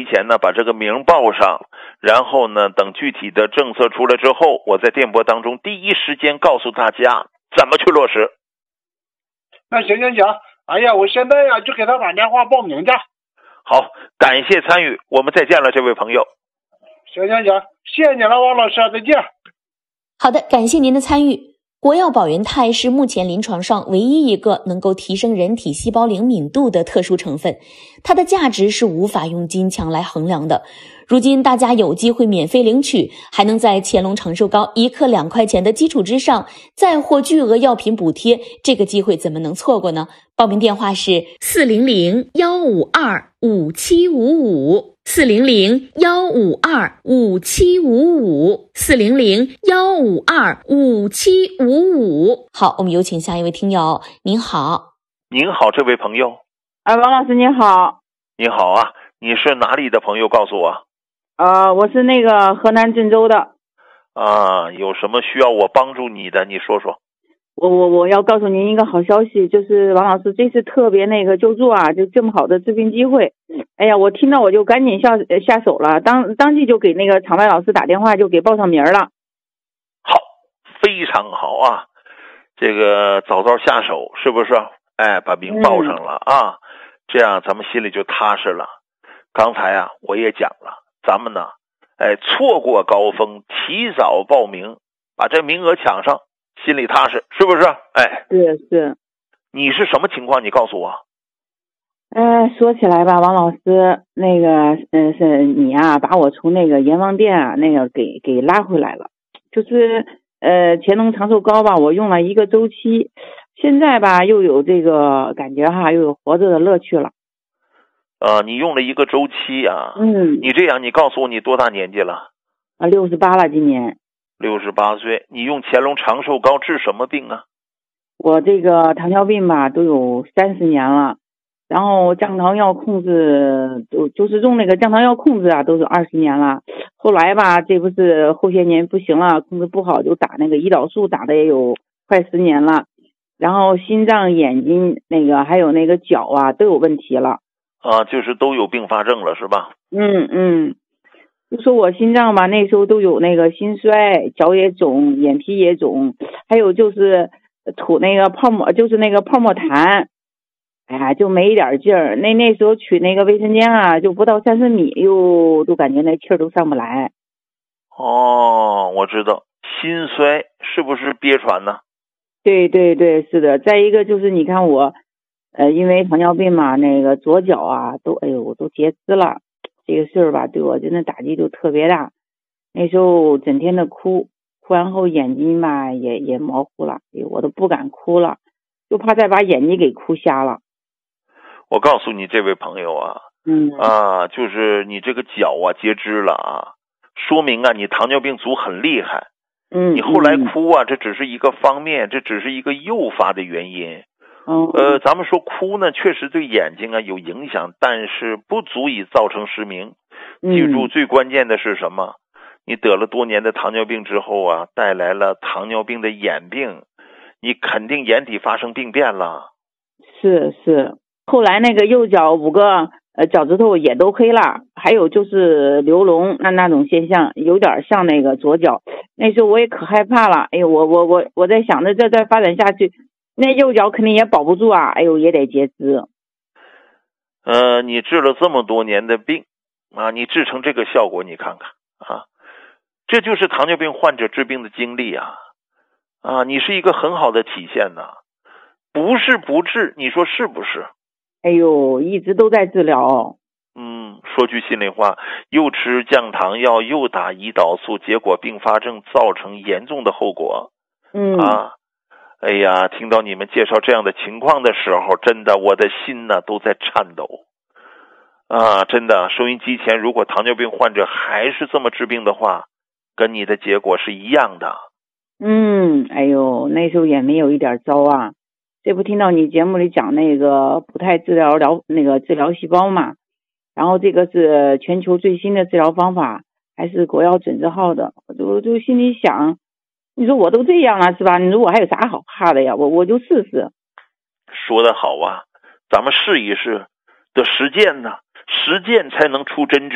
前呢把这个名报上，然后呢等具体的政策出来之后，我在电波当中第一时间告诉大家怎么去落实。 那行，哎呀，我现在呀就给他打电话报名去。 好，感谢参与，我们再见了，这位朋友。 行，谢谢你了，王老师，再见。 好的，感谢您的参与。国药保元肽是目前临床上唯一一个能够提升人体细胞灵敏度的特殊成分，它的价值是无法用金钱来衡量的。如今大家有机会免费领取，还能在乾隆长寿膏1克2块钱的基础之上再获巨额药品补贴，这个机会怎么能错过呢？报名电话是400-152-5755 400-152-5755 400-152-5755。好，我们有请下一位听友。您好。 您好，这位朋友。 王老师您好。 你好啊，你是哪里的朋友？告诉我。 我是那个河南郑州的。 有什么需要我帮助你的？你说说。 我要告诉您一个好消息，就是王老师这次特别救助啊，就这么好的治病机会。哎呀，我听到我就赶紧下手了，当即就给那个场外老师打电话，就给报上名了。 好，非常好啊，这个早下手是不是？把名报上了啊，这样咱们心里就踏实了。刚才啊我也讲了，咱们呢错过高峰，提早报名，把这名额抢上，心里踏实，是不是？ 是。 你是什么情况？你告诉我。 说起来吧，王老师，是你啊，把我从那个阎王殿啊给拉回来了。就是乾隆长寿膏吧，我用了1个周期，现在吧又有这个感觉哈，又有活着的乐趣了。 你用了1个周期啊？ 你这样，你告诉我你多大年纪了 ？68了，今年。 68岁。你用乾隆长寿膏治什么病啊？ 我这个糖尿病吧都有30年了，然后降糖药控制就是用那个降糖药控制啊，都是20年了。后来吧，这不是后些年不行了，控制不好，就打那个胰岛素，打的也有快10年了。然后心脏、眼睛还有那个脚啊都有问题了。 就是都有并发症了是吧？ 就说我心脏吧，那时候都有那个心衰，脚也肿，眼皮也肿，还有就是吐那个泡沫，就是那个泡沫痰。哎呀，就没一点劲儿。那时候取那个卫生间啊，就不到30米，都感觉那气儿都上不来。 我知道，心衰是不是憋喘呢？ 对，是的。再一个就是你看我，因为糖尿病嘛，那个左脚啊都截肢了。这个事儿吧，对我真的打击就特别大。那时候整天的哭完后眼睛吧也模糊了，我都不敢哭了，就怕再把眼睛给哭瞎了。 我告诉你这位朋友啊，就是你这个脚啊截肢了啊，说明啊你糖尿病足很厉害。你后来哭啊，这只是一个方面，这只是一个诱发的原因。咱们说哭呢，确实对眼睛啊有影响，但是不足以造成失明。记住，最关键的是什么？你得了多年的糖尿病之后啊，带来了糖尿病的眼病，你肯定眼底发生病变了。 是。后来那个右脚5个脚趾头也都黑了，还有就是流脓那种现象，有点像那个左脚。那时候我也可害怕了，我在想着这再发展下去，那右脚肯定也保不住啊，也得截肢。 你治了这么多年的病啊，你治成这个效果，你看看啊，这就是糖尿病患者治病的经历啊！你是一个很好的体现呐，不是不治，你说是不是？ 一直都在治疗。 说句心里话，又吃降糖药，又打胰岛素，结果并发症造成严重的后果。哎呀，听到你们介绍这样的情况的时候，真的我的心呢都在颤抖。真的，收音机前如果糖尿病患者还是这么治病的话，跟你的结果是一样的。 那时候也没有一点招啊。这不听到你节目里讲那个不太治疗治疗细胞嘛，然后这个是全球最新的治疗方法，还是国药准字号的，我就心里想，你说我都这样了是吧？你说我还有啥好怕的呀？我就试试。 说得好啊，咱们试一试的实践呢，实践才能出真知。